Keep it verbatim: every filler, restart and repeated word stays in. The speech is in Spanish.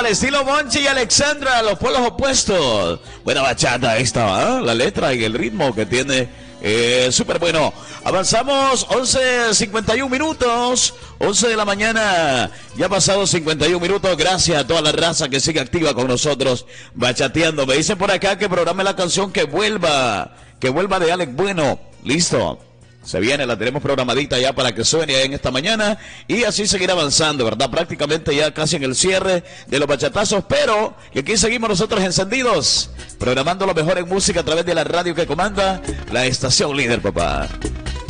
al estilo Monchi y Alexandra, los polos opuestos. Buena bachata esta, ¿eh? La letra y el ritmo que tiene, eh, súper bueno. Avanzamos, once cincuenta y uno minutos, once de la mañana, ya pasado cincuenta y uno minutos. Gracias a toda la raza que sigue activa con nosotros, bachateando. Me dicen por acá que programe la canción Que Vuelva, que vuelva de Alex Bueno. Listo. Se viene, la tenemos programadita ya para que suene en esta mañana y así seguir avanzando, ¿verdad? Prácticamente ya casi en el cierre de los bachatazos, pero y aquí seguimos nosotros encendidos, programando lo mejor en música a través de la radio que comanda la estación líder, papá.